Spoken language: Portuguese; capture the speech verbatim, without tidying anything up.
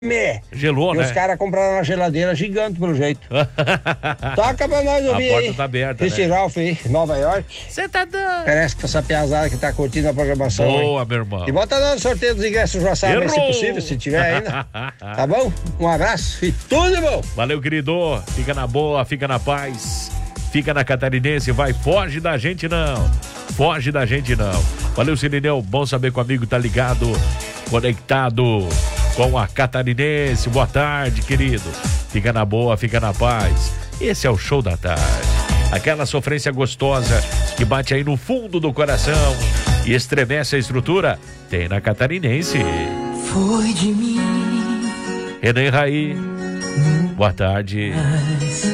Me. Gelou, e né? os caras compraram uma geladeira gigante, pelo jeito. Toca pra nós ouvir. A porta aí. tá aberta, Esse né? Ralph aí, Nova York. Você tá dando. Parece que essa piazada que tá curtindo a programação. Boa, aí. meu irmão. E bota lá no sorteio dos ingressos do WhatsApp, se possível, se tiver ainda. Tá bom? Um abraço e tudo de bom. Valeu, querido. Fica na boa, fica na paz. Fica na Catarinense, vai, foge da gente não. Foge da gente não. Valeu, Sirineu. Bom saber que o amigo tá ligado, conectado com a Catarinense. Boa tarde, querido. Fica na boa, fica na paz. Esse é o Show da Tarde. Aquela sofrência gostosa que bate aí no fundo do coração e estremece a estrutura, tem na Catarinense. Foi de mim. Renan Raí. Boa tarde.